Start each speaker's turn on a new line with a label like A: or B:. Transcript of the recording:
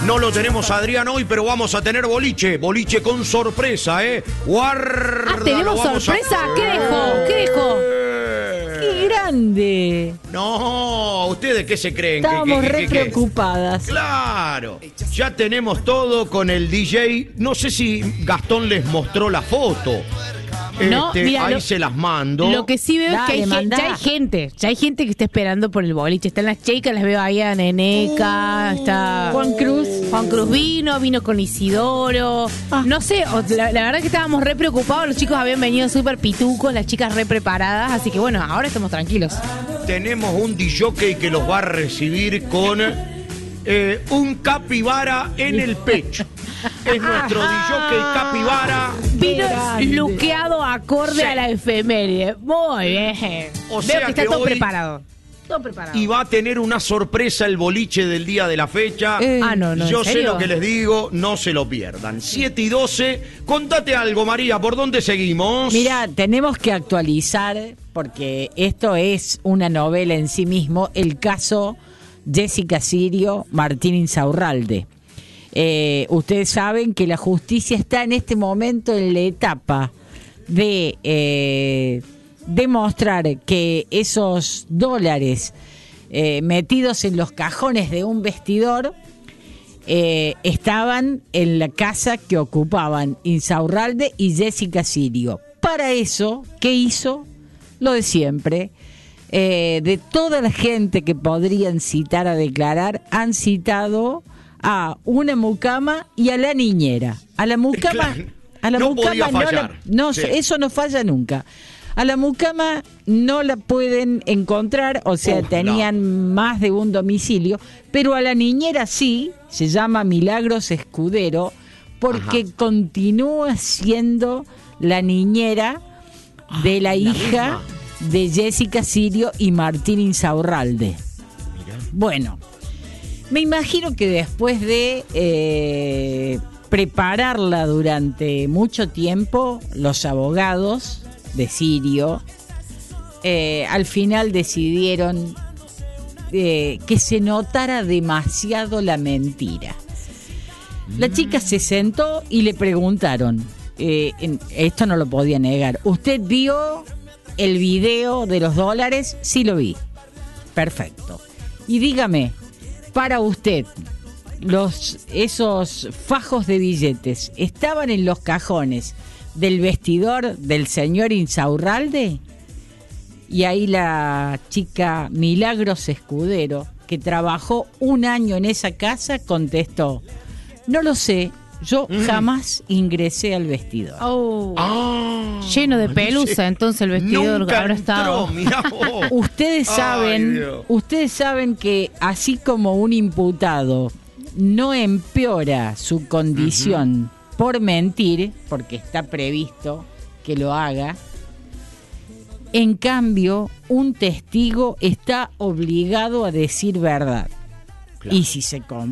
A: No lo tenemos a Adrián hoy, pero vamos a tener boliche. Boliche con sorpresa, Guarda.
B: ¿Tenemos sorpresa? ¿Qué dejó?
C: ¡Qué grande!
A: No, ¿ustedes qué se creen?
C: Estábamos
A: ¿Qué?
C: preocupadas.
A: Claro, ya tenemos todo con el DJ. No sé si Gastón les mostró la foto.
B: No, mira,
A: ahí se las mando.
B: Lo que sí veo es que ya hay gente que está esperando por el boliche. Están las chicas, las veo ahí a Neneca, está
C: Juan Cruz
B: vino con Isidoro. No sé, la verdad que estábamos re preocupados. Los chicos habían venido súper pitucos, las chicas re preparadas. Así que bueno, ahora estamos tranquilos.
A: Tenemos un DJ que los va a recibir con un capibara en el pecho. Es nuestro DJ capibara.
B: Vino luqueado acorde a la efeméride. Muy bien.
A: O
B: Veo
A: sea
B: que está
A: que
B: todo
A: hoy-
B: preparado. Todo preparado.
A: Y va a tener una sorpresa el boliche del día de la fecha.
B: No,
A: Yo
B: ¿en
A: sé
B: serio?
A: lo que les digo, no se lo pierdan. 7:12. Contate algo, María, ¿por dónde seguimos?
C: Mira, tenemos que actualizar, porque esto es una novela en sí mismo, el caso Jessica Sirio, Martín Insaurralde. Ustedes saben que la justicia está en este momento en la etapa de demostrar que esos dólares metidos en los cajones de un vestidor estaban en la casa que ocupaban Insaurralde y Jessica Sirio. Para eso, ¿qué hizo? Lo de siempre. De toda la gente que podrían citar a declarar, han citado a una mucama y a la niñera. A la mucama,
A: Claro.
C: a la
A: No
C: mucama
A: podía fallar. Sí.
C: eso no falla nunca. A la mucama no la pueden encontrar, o sea, tenían más de un domicilio, pero a la niñera sí, se llama Milagros Escudero, porque continúa siendo la niñera de la hija de Jessica Sirio y Martín Insaurralde. Bueno, me imagino que después de prepararla durante mucho tiempo, los abogados de Sirio al final decidieron que se notara demasiado la mentira. La chica se sentó y le preguntaron, esto no lo podía negar, ¿usted vio el video de los dólares? Sí, lo vi. Perfecto. Y dígame, para usted, esos fajos de billetes estaban en los cajones del vestidor del señor Insaurralde. Y ahí la chica Milagros Escudero, que trabajó un año en esa casa, contestó: no lo sé, yo jamás ingresé al vestidor.
B: Lleno de pelusa, entonces el vestidor
A: Nunca
B: habrá
A: entró,
B: estado.
A: mirá vos.
C: Ustedes saben que así como un imputado no empeora su condición por mentir, porque está previsto que lo haga, en cambio, un testigo está obligado a decir verdad.
A: Claro.
C: Y si se